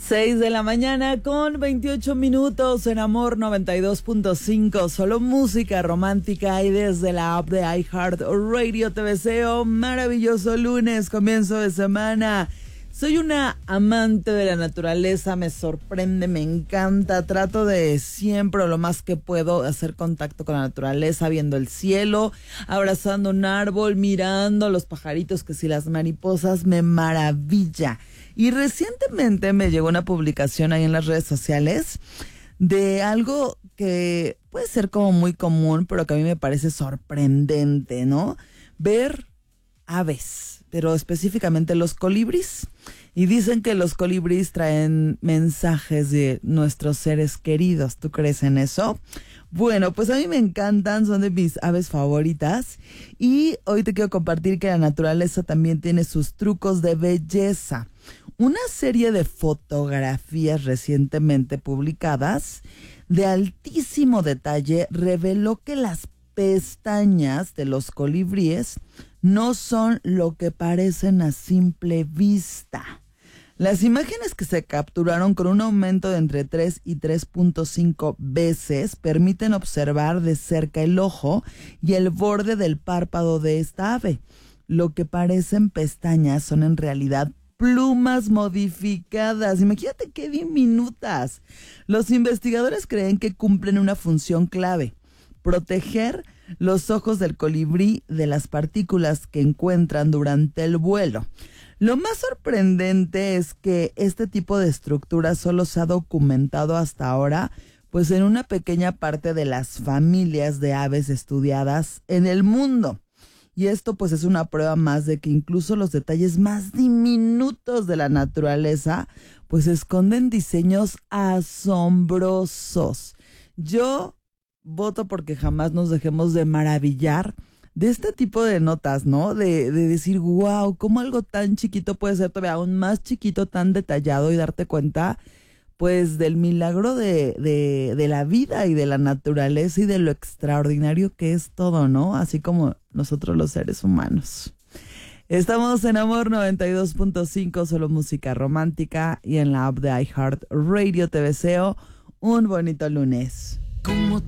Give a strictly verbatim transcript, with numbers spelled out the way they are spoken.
seis de la mañana con veintiocho minutos en Amor noventa y dos punto cinco. Solo música romántica y desde la app de iHeartRadio te deseo maravilloso lunes, comienzo de semana. Soy una amante de la naturaleza, me sorprende, me encanta. Trato de siempre, lo más que puedo, hacer contacto con la naturaleza, viendo el cielo, abrazando un árbol, mirando los pajaritos, que si las mariposas, me maravilla. Y recientemente me llegó una publicación ahí en las redes sociales de algo que puede ser como muy común, pero que a mí me parece sorprendente, ¿no? Ver aves, pero específicamente los colibríes. Y dicen que los colibríes traen mensajes de nuestros seres queridos. ¿Tú crees en eso? Bueno, pues a mí me encantan, son de mis aves favoritas. Y hoy te quiero compartir que la naturaleza también tiene sus trucos de belleza. Una serie de fotografías recientemente publicadas de altísimo detalle reveló que las pestañas de los colibríes no son lo que parecen a simple vista. Las imágenes que se capturaron con un aumento de entre tres y tres punto cinco veces permiten observar de cerca el ojo y el borde del párpado de esta ave. Lo que parecen pestañas son en realidad plumas modificadas. Imagínate qué diminutas. Los investigadores creen que cumplen una función clave: proteger los ojos del colibrí de las partículas que encuentran durante el vuelo. Lo más sorprendente es que este tipo de estructura solo se ha documentado hasta ahora, pues en una pequeña parte de las familias de aves estudiadas en el mundo. Y esto pues es una prueba más de que incluso los detalles más diminutos de la naturaleza pues esconden diseños asombrosos. Yo voto porque jamás nos dejemos de maravillar de este tipo de notas, ¿no? De, de decir, wow, cómo algo tan chiquito puede ser todavía aún más chiquito, tan detallado, y darte cuenta, pues, del milagro de, de, de la vida y de la naturaleza y de lo extraordinario que es todo, ¿no? Así como nosotros los seres humanos. Estamos en Amor noventa y dos punto cinco, solo música romántica, y en la app de iHeartRadio te deseo un bonito lunes. Como